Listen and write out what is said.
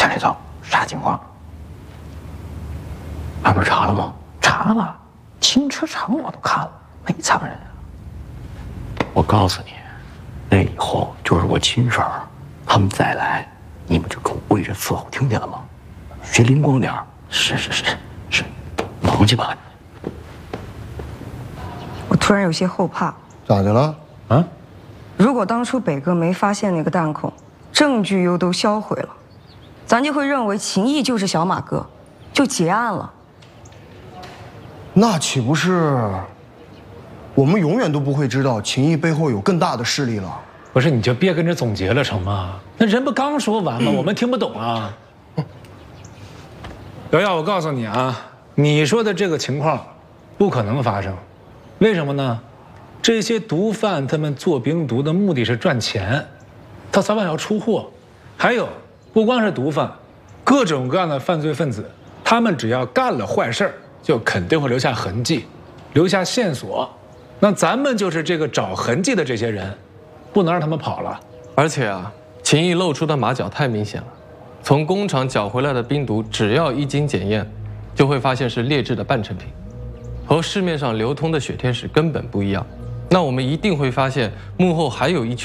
柴草啥情况？俺不是查了吗？查了，停车场我都看了，没藏人啊。我告诉你，那以后就是我亲事儿，他们再来，你们就给我跪着伺候，听见了吗？学灵光点儿。是，忙去吧。 我突然有些后怕。 咋的了？啊？ 如果当初北哥没发现那个弹孔，证据又都销毁了，咱就会认为秦毅就是小马哥，就结案了。 那岂不是我们永远都不会知道秦毅背后有更大的势力了？ 不是，你就别跟着总结了成吗？那人不刚说完吗？我们听不懂啊。瑶瑶，我告诉你啊，你说的这个情况不可能发生，为什么呢？这些毒贩他们做冰毒的目的是赚钱，他早晚要出货。还有，不光是毒贩，各种各样的犯罪分子，他们只要干了坏事儿，就肯定会留下痕迹，留下线索。那咱们就是这个找痕迹的这些人，不能让他们跑了。 而且啊，秦毅露出的马脚太明显了。从工厂缴回来的冰毒，只要一经检验，就会发现是劣质的半成品，和市面上流通的雪天使根本不一样。那我们一定会发现幕后还有一群